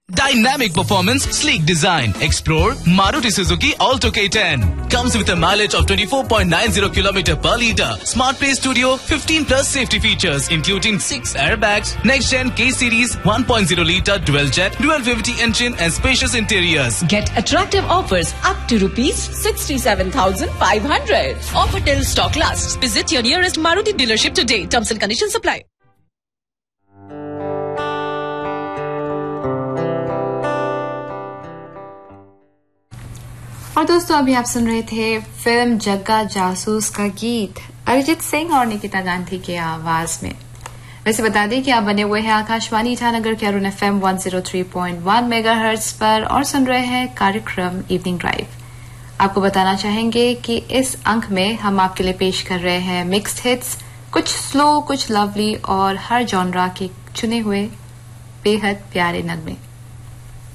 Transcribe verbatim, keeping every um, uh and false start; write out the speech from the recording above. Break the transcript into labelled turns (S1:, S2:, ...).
S1: Dynamic performance, sleek design. Explore Maruti Suzuki Alto K ten. Comes with a mileage of twenty-four point nine zero kilometers per litre. Smart Play Studio, fifteen plus safety features, including six airbags. Next Gen K Series, one point zero litre dual jet, dual V V T engine and spacious interiors.
S2: Get attractive offers up to rupees sixty-seven thousand five hundred. Offer till stock lasts. Visit your nearest Maruti dealership today. Terms and conditions apply.
S3: और दोस्तों अभी आप सुन रहे थे film जग्गा जासूस का गीत अरिजीत सिंह और निकिता गांधी के आवाज में। वैसे बता दें कि आप बने हुए हैं आकाशवाणी ईटानगर के Arun F M one zero three point one megahertz पर और सुन रहे हैं कार्यक्रम इवनिंग ड्राइव। आपको बताना चाहेंगे कि इस अंक में हम आपके लिए पेश कर रहे हैं मिक्स्ड हिट्स, कुछ स्लो, कुछ लवली और हर जॉनरा के चुने हुए बेहद प्यारे नगमे।